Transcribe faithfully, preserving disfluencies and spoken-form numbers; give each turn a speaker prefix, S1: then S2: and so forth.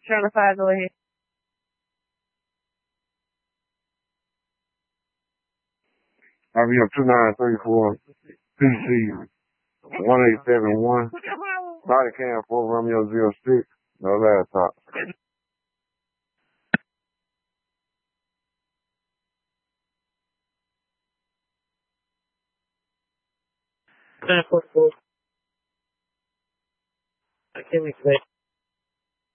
S1: Channel five, go ahead.
S2: I V M two nine three four, P C one eight seven one, body cam four Romeo zero six, no laptop.
S1: ten forty-four. I can't make